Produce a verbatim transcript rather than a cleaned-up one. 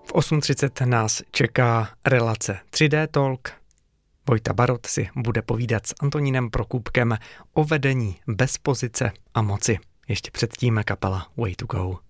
V osm třicet nás čeká relace tři dé Talk. Vojta Barot si bude povídat s Antonínem Prokůpkem o vedení bez pozice a moci. Ještě předtím kapela Way to Go.